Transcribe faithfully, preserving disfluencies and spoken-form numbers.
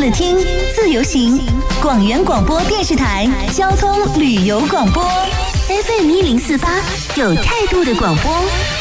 乐听，自由行，广元广播电视台交通旅游广播 ，F M 一零四八，有态度的广播。